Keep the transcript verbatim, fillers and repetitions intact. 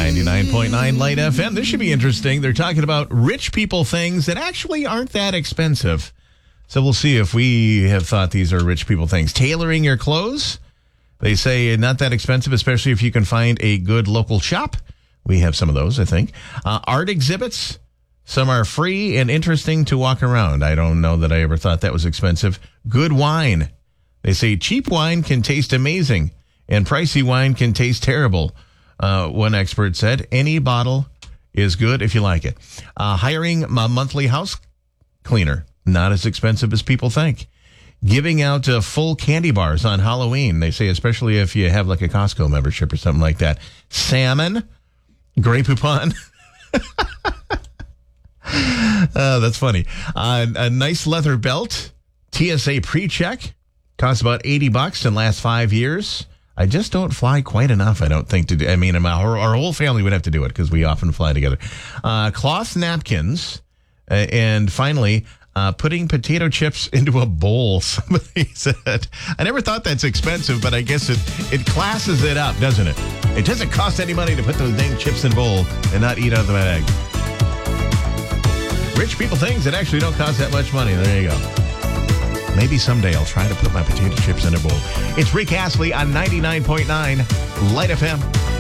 ninety-nine point nine Light F M. This should be interesting. They're talking about rich people things that actually aren't that expensive. So we'll see if we have thought these are rich people things. Tailoring your clothes. They say not that expensive, especially if you can find a good local shop. We have some of those, I think. Uh, art exhibits. Some are free and interesting to walk around. I don't know that I ever thought that was expensive. Good wine. They say cheap wine can taste amazing and pricey wine can taste terrible. Uh, one expert said any bottle is good if you like it. Uh, hiring a monthly house cleaner. Not as expensive as people think. Giving out uh, full candy bars on Halloween. They say especially if you have like a Costco membership or something like that. Salmon. Grey Poupon. uh, that's funny. Uh, a nice leather belt. T S A pre-check. Costs about eighty bucks and lasts five years. I just don't fly quite enough, I don't think, to do. I mean, our, our whole family would have to do it because we often fly together. Uh, cloth napkins. Uh, and finally, uh, putting potato chips into a bowl. Somebody said, I never thought that's expensive, but I guess it, it classes it up, doesn't it? It doesn't cost any money to put those dang chips in a bowl and not eat out of the bag. Rich people things that actually don't cost that much money. There you go. Maybe someday I'll try to put my potato chips in a bowl. It's Rick Astley on ninety-nine point nine Light F M.